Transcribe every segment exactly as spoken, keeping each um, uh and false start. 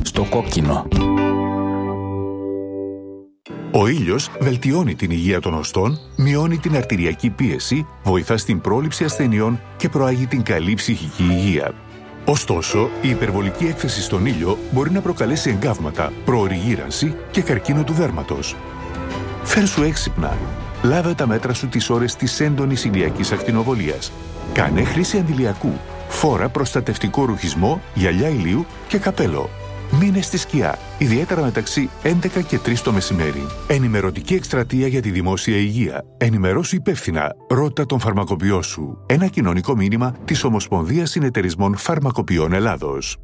Στο κόκκινο. Ο ήλιος βελτιώνει την υγεία των οστών, μειώνει την αρτηριακή πίεση, βοηθά στην πρόληψη ασθενειών και προάγει την καλή ψυχική υγεία. Ωστόσο, η υπερβολική έκθεση στον ήλιο μπορεί να προκαλέσει εγκάβματα, προωρή γύρανση και καρκίνο του δέρματος. Φέρσου έξυπνα. Λάβε τα μέτρα σου τις ώρες της έντονης ηλιακής ακτινοβολίας. Κάνε χρήση αντιλιακού. Φόρα προστατευτικό ρουχισμό, γυαλιά ηλίου και καπέλο. Μείνε στη σκιά, ιδιαίτερα μεταξύ έντεκα και τρεις το μεσημέρι. Ενημερωτική εκστρατεία για τη δημόσια υγεία. Ενημερώσου υπεύθυνα. Ρώτα τον φαρμακοποιό σου. Ένα κοινωνικό μήνυμα της Ομοσπονδίας Συνεταιρισμών Φαρμακοποιών Ελλάδος.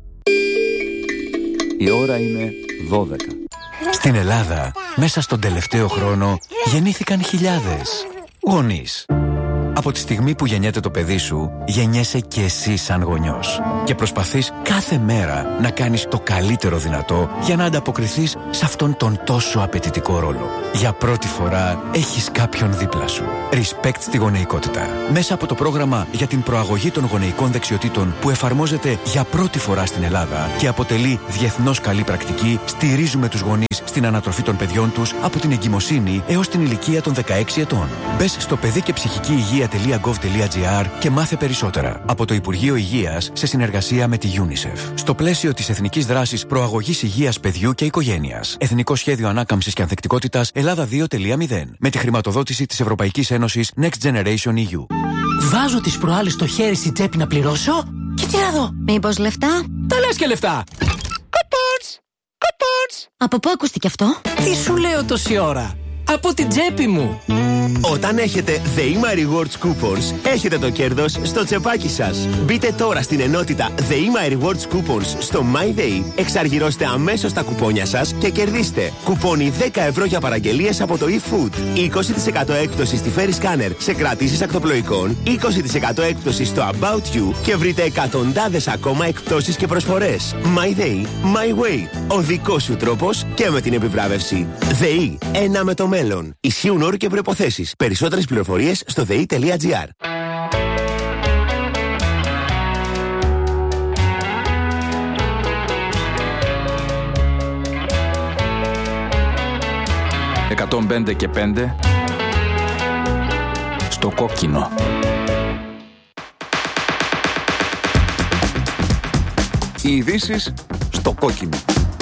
Η ώρα είναι δώδεκα. Στην Ελλάδα, μέσα στον τελευταίο χρόνο, γεννήθηκαν χιλιάδες γονείς. Από τη στιγμή που γεννιέται το παιδί σου, γεννιέσαι και εσύ σαν γονιός. Και προσπαθείς κάθε μέρα να κάνεις το καλύτερο δυνατό για να ανταποκριθείς σε αυτόν τον τόσο απαιτητικό ρόλο. Για πρώτη φορά έχεις κάποιον δίπλα σου. Respect στη γονεϊκότητα. Μέσα από το πρόγραμμα για την προαγωγή των γονεϊκών δεξιοτήτων που εφαρμόζεται για πρώτη φορά στην Ελλάδα και αποτελεί διεθνώς καλή πρακτική, στηρίζουμε τους γονείς στην ανατροφή των παιδιών τους από την εγκυμοσύνη έως την ηλικία των δεκαέξι ετών. Μπες στο παιδί και ψυχική υγεία τελεία γκοβ τελεία τζι άρ και μάθε περισσότερα. Από το Υπουργείο Υγείας σε συνεργασία με τη UNICEF. Στο πλαίσιο της Εθνικής Δράσης Προαγωγής Υγείας Παιδιού και Οικογένειας. Εθνικό Σχέδιο Ανάκαμψης και Ανθεκτικότητας Ελλάδα δύο τελεία μηδέν. Με τη χρηματοδότηση της Ευρωπαϊκής Ένωσης Next Generation ι γιου. Βάζω τις προάλλες το χέρι στη τσέπη να πληρώσω και τι να δω. Μήπως λεφτά? Τα λες και λεφτά. Κουπόνς! Κουπόνς! Από πού ακούστηκε αυτό? Τι σου λέω τόση ώρα? Από την τσέπη μου. Όταν έχετε The Ima Rewards Coupons, έχετε το κέρδος στο τσεπάκι σας. Μπείτε τώρα στην ενότητα The Ima Rewards Coupons στο MyDay, εξαργυρώστε αμέσως τα κουπόνια σας και κερδίστε κουπόνι δέκα ευρώ για παραγγελίες από το eFood, είκοσι τοις εκατό έκπτωση στη Ferry Scanner σε κρατήσεις ακτοπλοϊκών, είκοσι τοις εκατό έκπτωση στο About You και βρείτε εκατοντάδες ακόμα εκπτώσεις και προσφορές. MyDay, My Way. Ο δικός σου τρόπος και με την επιβράβευση. ΔΕΗ, ένα με το μέλλον. Ισχύουν όροι και προϋποθέσεις. Περισσότερες πληροφορίες στο δε ι τελεία τζι άρ. εκατόν πέντε και πέντε στο κόκκινο. Οι ειδήσεις στο κόκκινο.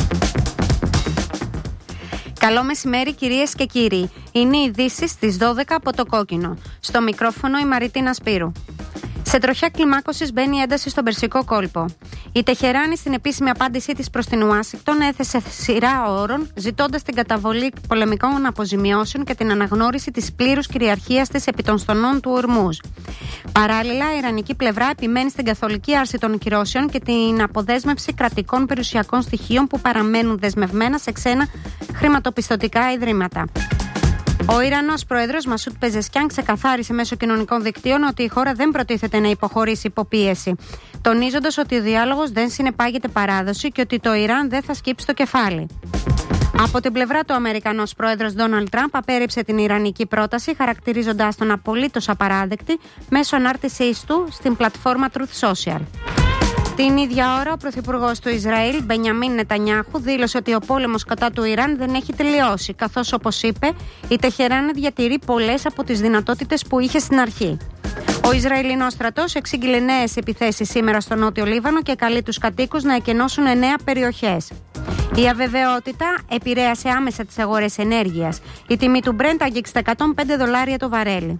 Καλό μεσημέρι κυρίες και κύριοι. Είναι οι ειδήσεις στις δώδεκα από το κόκκινο. Στο μικρόφωνο η Μαριτίνα Σπύρου. Σε τροχιά κλιμάκωσης μπαίνει ένταση στον Περσικό κόλπο. Η Τεχεράνη στην επίσημη απάντησή της προς την Ουάσιγκτον έθεσε σειρά όρων ζητώντας την καταβολή πολεμικών αποζημιώσεων και την αναγνώριση της πλήρους κυριαρχίας της επί των στονών του Ορμούζ. Παράλληλα, η ιρανική πλευρά επιμένει στην καθολική άρση των κυρώσεων και την αποδέσμευση κρατικών περιουσιακών στοιχείων που παραμένουν δεσμευμένα σε ξένα χρηματοπιστωτικά ιδρύματα. Ο Ιρανός πρόεδρος Μασούτ Πεζεσκιάν ξεκαθάρισε μέσω κοινωνικών δικτύων ότι η χώρα δεν προτίθεται να υποχωρήσει υποπίεση, τονίζοντας ότι ο διάλογος δεν συνεπάγεται παράδοση και ότι το Ιράν δεν θα σκύψει το κεφάλι. Από την πλευρά του, ο Αμερικανός πρόεδρος Ντόναλντ Τραμπ απέρριψε την ιρανική πρόταση, χαρακτηρίζοντας τον απολύτως απαράδεκτη μέσω ανάρτησής του στην πλατφόρμα Truth Social. Την ίδια ώρα, ο πρωθυπουργός του Ισραήλ, Μπενιαμίν Νετανιάχου, δήλωσε ότι ο πόλεμος κατά του Ιράν δεν έχει τελειώσει, καθώς, όπως είπε, η Τεχεράνη διατηρεί πολλές από τις δυνατότητες που είχε στην αρχή. Ο Ισραηλινός στρατός εξήγηλε νέες επιθέσεις σήμερα στο Νότιο Λίβανο και καλεί τους κατοίκους να εκενώσουν εννέα περιοχές. Η αβεβαιότητα επηρέασε άμεσα τις αγορές ενέργειας. Η τιμή του Brent άγγιξε τα εκατόν πέντε δολάρια το βαρέλι.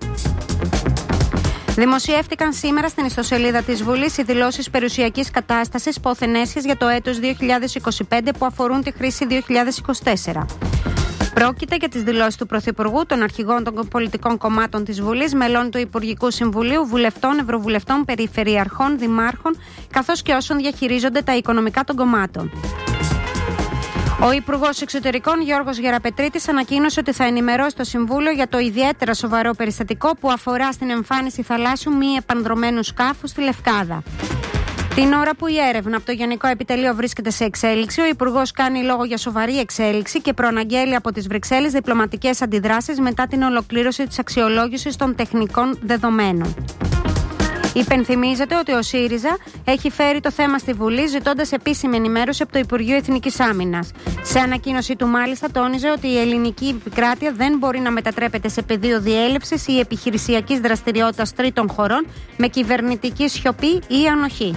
Δημοσιεύτηκαν σήμερα στην ιστοσελίδα της Βουλής οι δηλώσεις περιουσιακής κατάστασης πόθεν έσχες για το έτος δύο χιλιάδες είκοσι πέντε που αφορούν τη χρήση δύο χιλιάδες είκοσι τέσσερα. Πρόκειται για τις δηλώσεις του Πρωθυπουργού, των αρχηγών των πολιτικών κομμάτων της Βουλής, μελών του Υπουργικού Συμβουλίου, βουλευτών, ευρωβουλευτών, περιφερειαρχών, δημάρχων, καθώς και όσων διαχειρίζονται τα οικονομικά των κομμάτων. Ο Υπουργός Εξωτερικών Γιώργος Γεραπετρίτης ανακοίνωσε ότι θα ενημερώσει το Συμβούλιο για το ιδιαίτερα σοβαρό περιστατικό που αφορά στην εμφάνιση θαλάσσιου μη επανδρομένου σκάφου στη Λευκάδα. Την ώρα που η έρευνα από το Γενικό Επιτελείο βρίσκεται σε εξέλιξη, ο Υπουργός κάνει λόγο για σοβαρή εξέλιξη και προαναγγέλει από τις Βρυξέλλες διπλωματικές αντιδράσεις μετά την ολοκλήρωση της αξιολόγησης των τεχνικών δεδομένων. Υπενθυμίζεται ότι ο ΣΥΡΙΖΑ έχει φέρει το θέμα στη Βουλή ζητώντας επίσημη ενημέρωση από το Υπουργείο Εθνικής Άμυνας. Σε ανακοίνωσή του, μάλιστα, τόνιζε ότι η ελληνική επικράτεια δεν μπορεί να μετατρέπεται σε πεδίο διέλευσης ή επιχειρησιακής δραστηριότητας τρίτων χωρών με κυβερνητική σιωπή ή ανοχή.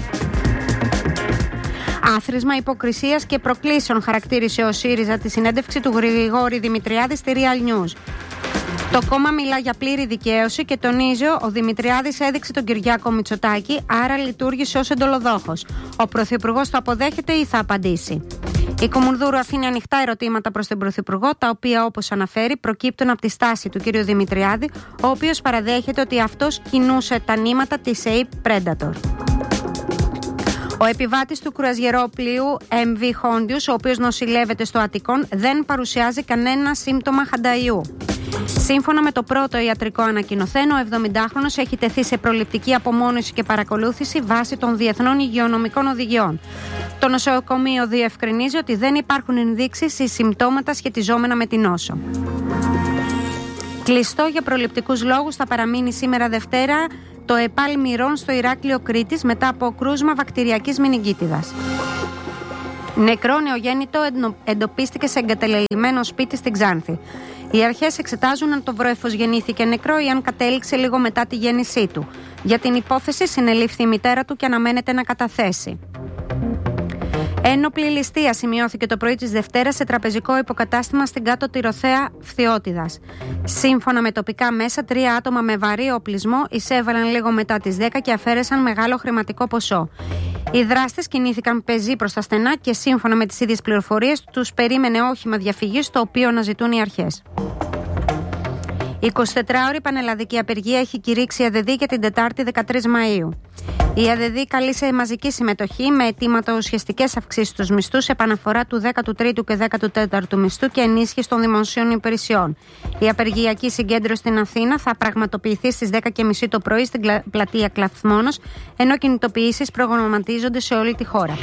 Άθροισμα υποκρισίας και προκλήσεων χαρακτήρισε ο ΣΥΡΙΖΑ τη συνέντευξη του Γρηγόρη Δημητριάδη στη Real News. Το κόμμα μιλά για πλήρη δικαίωση και τονίζει ο Δημητριάδης έδειξε τον Κυριάκο Μητσοτάκη, άρα λειτουργήσε ως εντολοδόχος. Ο Πρωθυπουργός το αποδέχεται ή θα απαντήσει? Η Κουμουνδούρου αφήνει ανοιχτά ερωτήματα προς τον Πρωθυπουργό, τα οποία, όπως αναφέρει, προκύπτουν από τη στάση του κ. Δημητριάδη, ο οποίος παραδέχεται ότι αυτός κινούσε τα νήματα της Ape Predator. Ο επιβάτης του κρουαζιερόπλοιου εμ βι Hondius, ο οποίος νοσηλεύεται στο Αττικόν, δεν παρουσιάζει κανένα σύμπτωμα χανταϊού. Σύμφωνα με το πρώτο ιατρικό ανακοινωθέν, ο εβδομηντάχρονος έχει τεθεί σε προληπτική απομόνωση και παρακολούθηση βάσει των διεθνών υγειονομικών οδηγιών. Το νοσοκομείο διευκρινίζει ότι δεν υπάρχουν ενδείξεις ή συμπτώματα σχετιζόμενα με την νόσο. Κλειστό για προληπτικούς λόγους θα παραμείνει σήμερα Δευτέρα το ΕΠΑΛ Μυρών στο Ηράκλειο Κρήτης μετά από κρούσμα βακτηριακής μηνυγκίτιδας. Νεκρό νεογέννητο εντοπίστηκε σε εγκαταλελειμμένο σπίτι στην Ξάνθη. Οι αρχές εξετάζουν αν το βρέφος γεννήθηκε νεκρό ή αν κατέληξε λίγο μετά τη γέννησή του. Για την υπόθεση συνελήφθη η μητέρα του και αναμένεται να καταθέσει. Ένοπλη ληστεία σημειώθηκε το πρωί της Δευτέρας σε τραπεζικό υποκατάστημα στην Κάτω Τυροθέα Φθιώτιδας. Σύμφωνα με τοπικά μέσα, τρία άτομα με βαρύ οπλισμό εισέβαλαν λίγο μετά τις δέκα και αφαίρεσαν μεγάλο χρηματικό ποσό. Οι δράστες κινήθηκαν πεζοί προς τα στενά και σύμφωνα με τις ίδιες πληροφορίες τους περίμενε όχημα διαφυγής, το οποίο αναζητούν οι αρχές. Η εικοσιτετράωρη πανελλαδική απεργία έχει κηρύξει η ΑΔΕΔΗ για την Τετάρτη δεκατρείς Μαΐου. Η ΑΔΕΔΗ καλεί σε μαζική συμμετοχή με αιτήματα ουσιαστικές αυξήσεις στους μισθούς, επαναφορά του δέκατου τρίτου και δέκατου τέταρτου μισθού και ενίσχυση των δημοσίων υπηρεσιών. Η απεργιακή συγκέντρωση στην Αθήνα θα πραγματοποιηθεί στις δέκα και μισή το πρωί στην πλατεία Κλαθμόνος, ενώ κινητοποιήσεις προγραμματίζονται σε όλη τη χώρα.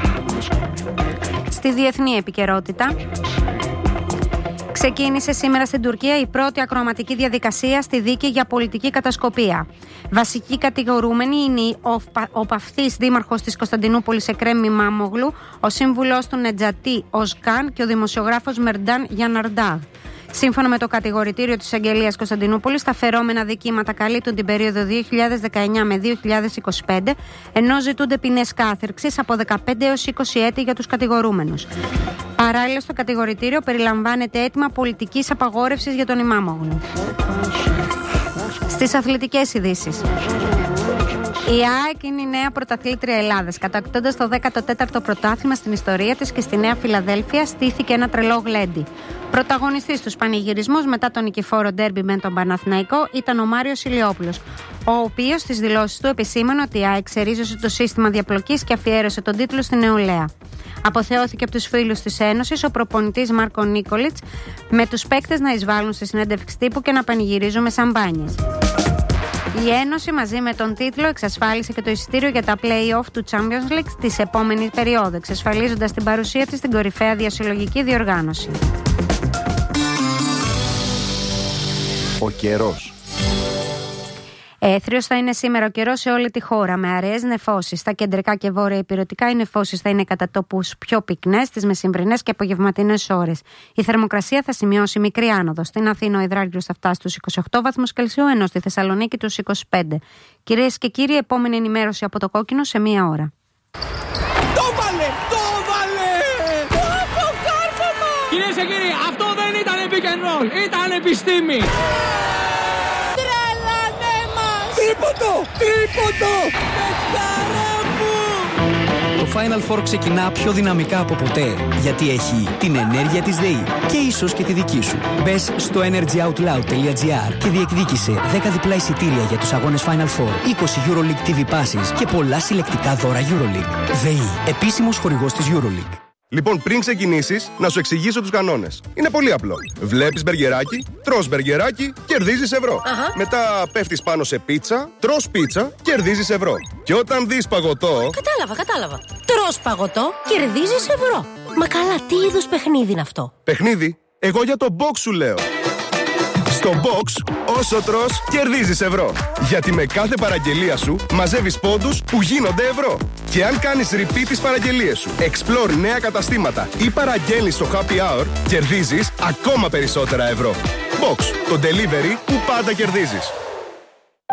Στη διεθνή επικαιρότητα. Ξεκίνησε σήμερα στην Τουρκία η πρώτη ακροαματική διαδικασία στη δίκη για πολιτική κατασκοπία. Βασικοί κατηγορούμενοι είναι ο παυθής δήμαρχος της Κωνσταντινούπολης Εκρέμ Μάμογλου, ο σύμβουλός του Νετζατή Οζκάν και ο δημοσιογράφος Μερντάν Γιαναρντάγ. Σύμφωνα με το κατηγορητήριο της Αγγελίας Κωνσταντινούπολης, τα φερόμενα δικήματα καλύπτουν την περίοδο δύο χιλιάδες δεκαεννιά με δύο χιλιάδες είκοσι πέντε, ενώ ζητούνται ποινές κάθερξης από δεκαπέντε έως είκοσι έτη για τους κατηγορούμενους. Παράλληλα, στο κατηγορητήριο περιλαμβάνεται αίτημα πολιτικής απαγόρευσης για τον Ημάμογλου. Στις αθλητικές ειδήσεις. Η ΑΕΚ είναι η νέα πρωταθλήτρια Ελλάδας, κατακτώντας το δέκατο τέταρτο πρωτάθλημα στην ιστορία της και στη Νέα Φιλαδέλφια στήθηκε ένα τρελό γλέντι. Πρωταγωνιστής στους πανηγυρισμούς μετά τον νικηφόρο ντέρμπι με τον Παναθηναϊκό ήταν ο Μάριος Ηλιόπουλος, ο οποίος στις δηλώσεις του επισήμανε ότι η ΑΕΚ ξερίζωσε το σύστημα διαπλοκής και αφιέρωσε τον τίτλο στη νεολαία. Αποθεώθηκε από τους φίλους της Ένωσης ο προπονητής Μάρκο Νίκολιτς, με τους παίκτες να εισβάλλουν στη συνέντευξη τύπου και να πανηγυρίζουν με σαμπάνιες. Η Ένωση μαζί με τον τίτλο εξασφάλισε και το εισιτήριο για τα play-off του Champions League της επόμενης περίοδου, εξασφαλίζοντας την παρουσία της στην κορυφαία διασυλλογική διοργάνωση. Ο καιρός. Έθριος θα είναι σήμερα ο καιρός σε όλη τη χώρα, με αραιές νεφώσεις. Στα κεντρικά και βόρεια ηπειρωτικά οι νεφώσεις θα είναι κατά τόπους πιο πυκνές στις μεσημβρινές και απογευματινές ώρες. Η θερμοκρασία θα σημειώσει μικρή άνοδο. Στην Αθήνα ο υδράργυρος θα φτάσει στους είκοσι οκτώ βαθμούς Κελσίου, ενώ στη Θεσσαλονίκη τους είκοσι πέντε. Κυρίες και κύριοι, επόμενη ενημέρωση από το Κόκκινο σε μία ώρα. Το βάλε! Το βάλε! Το κάρφωμα! Κυρίες και κύριοι, αυτό δεν ήταν pick and roll, ήταν επιστήμη! Τίποτο! Τίποτο! Παιχτάρα μου! Το Final Four ξεκινά πιο δυναμικά από ποτέ, γιατί έχει την ενέργεια της ΔΕΗ και ίσως και τη δική σου. Μπες στο energyoutloud τελεία gr και διεκδίκησε δέκα διπλά εισιτήρια για τους αγώνες Final Four, είκοσι EuroLeague τι βι passes και πολλά συλλεκτικά δώρα EuroLeague. ΔΕΗ, επίσημος χορηγός της EuroLeague. Λοιπόν, πριν ξεκινήσεις, να σου εξηγήσω τους κανόνες. Είναι πολύ απλό. Βλέπεις μπεργκεράκι, τρως μπεργκεράκι, κερδίζεις ευρώ. Αχα. Μετά πέφτεις πάνω σε πίτσα, τρως πίτσα, κερδίζεις ευρώ. Και όταν δεις παγωτό. Κατάλαβα, κατάλαβα. Τρως παγωτό, κερδίζεις ευρώ. Μα καλά, τι είδους παιχνίδι είναι αυτό? Παιχνίδι, εγώ για το box σου λέω. Στο Box, όσο τρως, κερδίζεις ευρώ. Γιατί με κάθε παραγγελία σου μαζεύεις πόντους που γίνονται ευρώ. Και αν κάνεις repeat τις παραγγελίες σου, explore νέα καταστήματα ή παραγγέλνεις στο Happy Hour, κερδίζεις ακόμα περισσότερα ευρώ. Box, το delivery που πάντα κερδίζεις.